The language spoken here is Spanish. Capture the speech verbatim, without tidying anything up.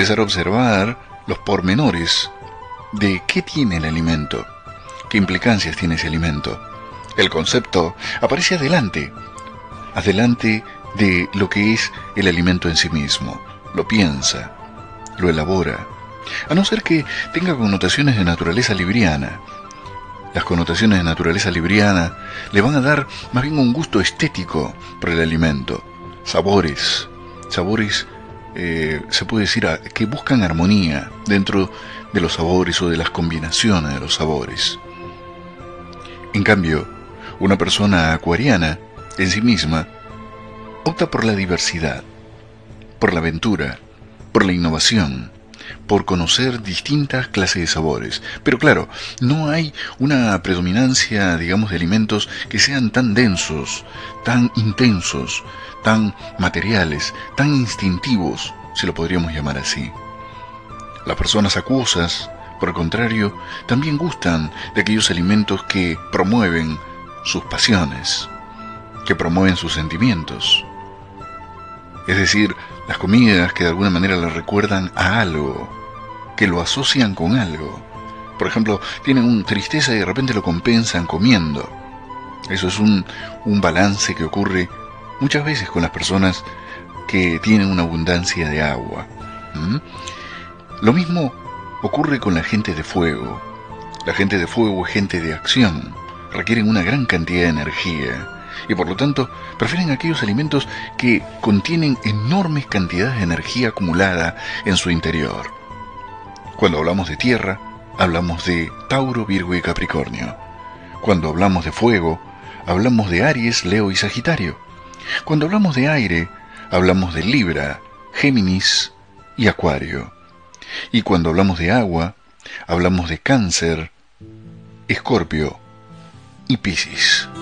empezar a observar los pormenores de qué tiene el alimento, qué implicancias tiene ese alimento. El concepto aparece adelante, adelante de lo que es el alimento en sí mismo. Lo piensa, lo elabora, a no ser que tenga connotaciones de naturaleza libriana. Las connotaciones de naturaleza libriana le van a dar más bien un gusto estético por el alimento. Sabores, sabores, eh, se puede decir, a, que buscan armonía dentro de los sabores o de las combinaciones de los sabores. En cambio, una persona acuariana, en sí misma, opta por la diversidad, por la aventura, por la innovación, por conocer distintas clases de sabores. Pero claro, no hay una predominancia, digamos, de alimentos que sean tan densos, tan intensos, tan materiales, tan instintivos, si lo podríamos llamar así. Las personas acuosas, por el contrario, también gustan de aquellos alimentos que promueven sus pasiones, que promueven sus sentimientos. Es decir, las comidas que de alguna manera le recuerdan a algo, que lo asocian con algo. Por ejemplo, tienen una tristeza y de repente lo compensan comiendo. Eso es un, un balance que ocurre muchas veces con las personas que tienen una abundancia de agua. ¿Mm? Lo mismo ocurre con la gente de fuego. La gente de fuego es gente de acción, requieren una gran cantidad de energía y por lo tanto prefieren aquellos alimentos que contienen enormes cantidades de energía acumulada en su interior. Cuando hablamos de tierra, hablamos de Tauro, Virgo y Capricornio. Cuando hablamos de fuego, hablamos de Aries, Leo y Sagitario. Cuando hablamos de aire, hablamos de Libra, Géminis y Acuario. Y cuando hablamos de agua, hablamos de Cáncer, Escorpio y Piscis.